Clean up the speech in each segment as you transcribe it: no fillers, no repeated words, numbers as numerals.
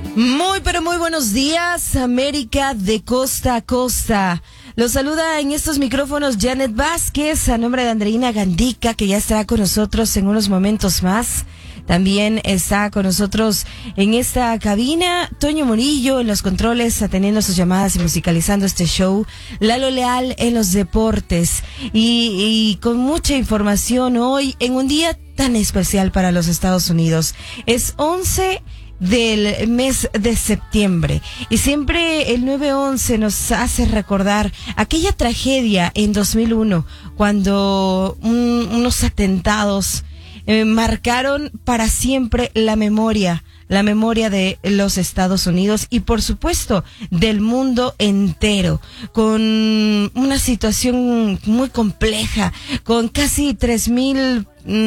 Muy, pero muy buenos días, América de costa a costa. Los saluda en estos micrófonos Janet Vázquez, a nombre de Andreina Gandica, que ya estará con nosotros en unos momentos más. También está con nosotros en esta cabina Toño Murillo en los controles, atendiendo sus llamadas y musicalizando este show. Lalo Leal en los deportes. Y con mucha información hoy en un día tan especial para los Estados Unidos. Es 11 del mes de septiembre y siempre el 9/11 nos hace recordar aquella tragedia en 2001 cuando unos atentados marcaron para siempre la memoria de los Estados Unidos y por supuesto del mundo entero, con una situación muy compleja, con casi 3,000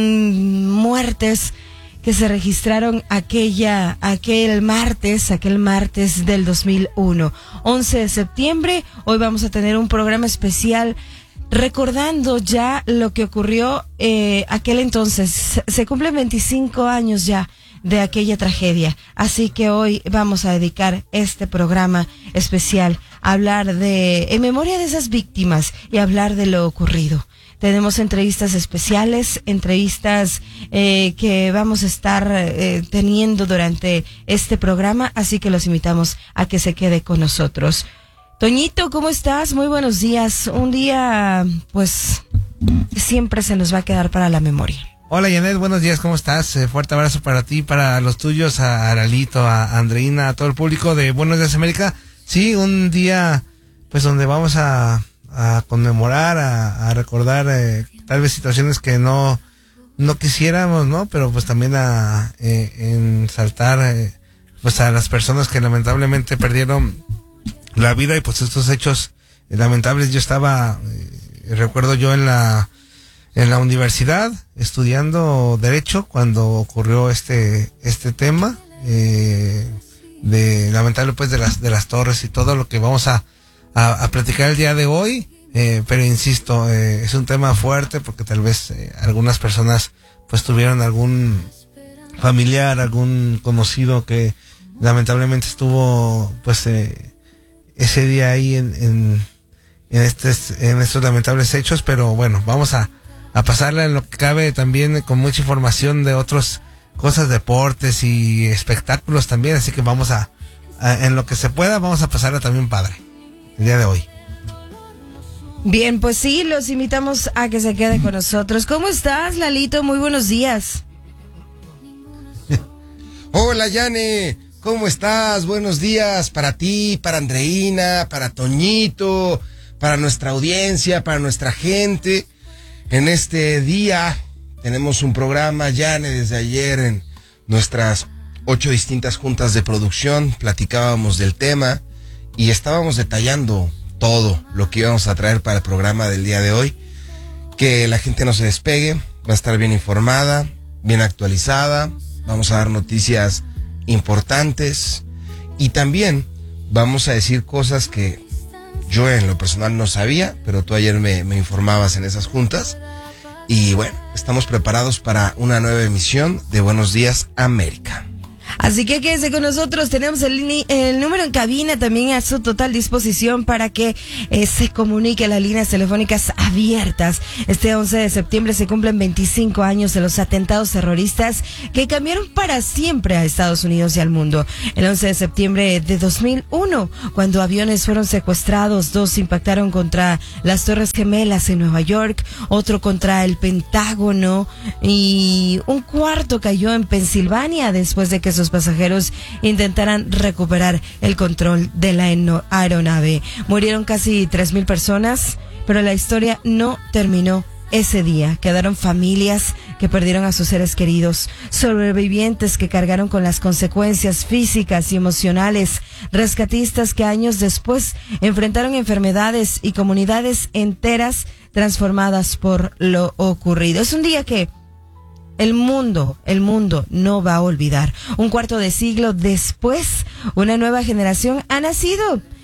muertes que se registraron aquel martes del 2001. 11 de septiembre, hoy vamos a tener un programa especial recordando ya lo que ocurrió aquel entonces. Se cumplen 25 años ya de aquella tragedia. Así que hoy vamos a dedicar este programa especial a hablar en memoria de esas víctimas y hablar de lo ocurrido. Tenemos entrevistas especiales, entrevistas que vamos a estar teniendo durante este programa, así que los invitamos a que se quede con nosotros. Toñito, ¿cómo estás? Muy buenos días. Un día, pues, siempre se nos va a quedar para la memoria. Hola, Janet, buenos días, ¿cómo estás? Fuerte abrazo para ti, para los tuyos, a Aralito, a Andreina, a todo el público de Buenos Días América. Sí, un día, pues, donde vamos a conmemorar, a recordar tal vez situaciones que no quisiéramos, ¿no? Pero pues también a ensaltar pues a las personas que lamentablemente perdieron la vida y pues estos hechos lamentables. Yo estaba, recuerdo yo en la universidad estudiando Derecho cuando ocurrió este tema de lamentable pues de las torres y todo lo que vamos a platicar el día de hoy, pero insisto, es un tema fuerte porque tal vez algunas personas pues tuvieron algún familiar, algún conocido que lamentablemente estuvo pues ese día ahí en estos lamentables hechos. Pero bueno, vamos a pasarla en lo que cabe también con mucha información de otras cosas, deportes y espectáculos también, así que vamos a en lo que se pueda, vamos a pasarla también padre el día de hoy. Bien, pues sí, los invitamos a que se quede con nosotros. ¿Cómo estás, Lalito? Muy buenos días. Hola, Yane, ¿cómo estás? Buenos días para ti, para Andreina, para Toñito, para nuestra audiencia, para nuestra gente. En este día tenemos un programa, Yane, desde ayer en nuestras 8 distintas juntas de producción platicábamos del tema y estábamos detallando todo lo que íbamos a traer para el programa del día de hoy. Que la gente no se despegue, va a estar bien informada, bien actualizada, vamos a dar noticias importantes y también vamos a decir cosas que yo en lo personal no sabía, pero tú ayer me informabas en esas juntas. Y bueno, estamos preparados para una nueva emisión de Buenos Días América. Así que quédese con nosotros, tenemos el número en cabina también a su total disposición para que se comunique, las líneas telefónicas abiertas. Este 11 de septiembre se cumplen 25 años de los atentados terroristas que cambiaron para siempre a Estados Unidos y al mundo. El 11 de septiembre de 2001, cuando aviones fueron secuestrados, 2 impactaron contra las Torres Gemelas en Nueva York, otro contra el Pentágono y un cuarto cayó en Pensilvania después de que sus pasajeros intentaran recuperar el control de la aeronave. Murieron casi 3,000 personas, pero la historia no terminó ese día. Quedaron familias que perdieron a sus seres queridos, sobrevivientes que cargaron con las consecuencias físicas y emocionales, rescatistas que años después enfrentaron enfermedades y comunidades enteras transformadas por lo ocurrido. Es un día que el mundo no va a olvidar. Un cuarto de siglo después, una nueva generación ha nacido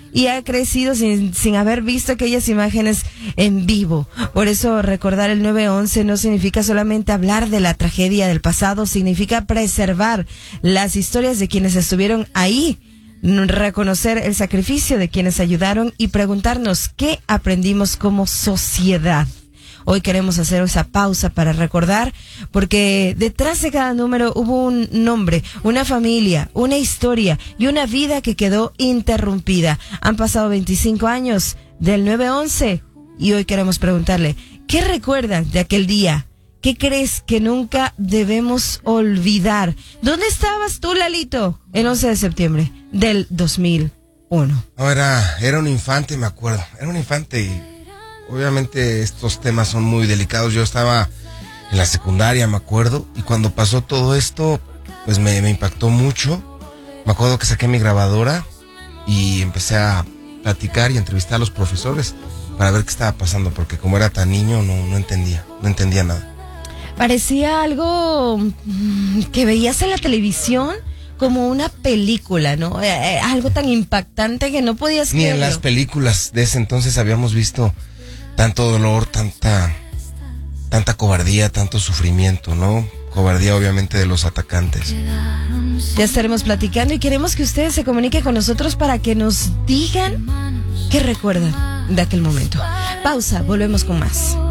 y ha crecido sin haber visto aquellas imágenes en vivo. Por eso recordar el 9/11 no significa solamente hablar de la tragedia del pasado, significa preservar las historias de quienes estuvieron ahí, reconocer el sacrificio de quienes ayudaron y preguntarnos qué aprendimos como sociedad. Hoy queremos hacer esa pausa para recordar, porque detrás de cada número hubo un nombre, una familia, una historia y una vida que quedó interrumpida. Han pasado 25 años del 9/11 y hoy queremos preguntarle, ¿qué recuerdan de aquel día? ¿Qué crees que nunca debemos olvidar? ¿Dónde estabas tú, Lalito, el 11 de septiembre del 2001? No, era un infante, me acuerdo. Era un infante y obviamente estos temas son muy delicados. Yo estaba en la secundaria, me acuerdo, y cuando pasó todo esto, pues me impactó mucho. Me acuerdo que saqué mi grabadora y empecé a platicar y entrevistar a los profesores para ver qué estaba pasando, porque como era tan niño no entendía nada. Parecía algo que veías en la televisión como una película, ¿no? Algo tan impactante que no podías Ni creerlo. en las películas de ese entonces habíamos visto tanto dolor, tanta cobardía, tanto sufrimiento, ¿no? Cobardía obviamente de los atacantes. Ya estaremos platicando y queremos que ustedes se comuniquen con nosotros para que nos digan qué recuerdan de aquel momento. Pausa, volvemos con más.